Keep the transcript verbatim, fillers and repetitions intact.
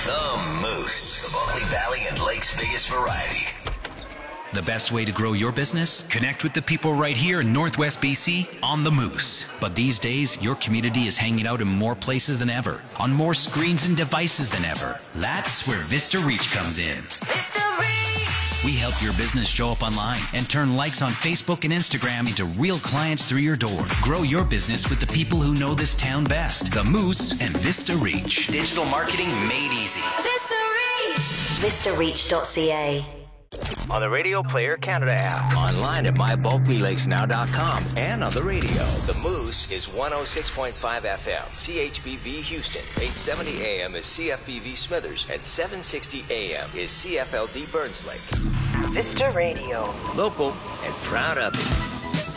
The Moose, the Bulkley Valley and Lake's biggest variety. The best way to grow your business? Connect with the people right here in Northwest B C on The Moose. But these days, your community is hanging out in more places than ever, on more screens and devices than ever. That's where Vista Reach comes in. Vista Reach! We help your business show up online and turn likes on Facebook and Instagram into real clients through your door. Grow your business with the people who know this town best. The Moose and Vista Reach. Digital marketing made easy. Vista Reach! vista reach dot c a. On the Radio Player Canada app, online at my bulkley lakes now dot com, and on the radio. The Moose is one oh six point five F M, C H B V Houston, eight seventy A M is C F B V Smithers, and seven sixty A M is C F L D Burns Lake. Vista Radio. Local and proud of it.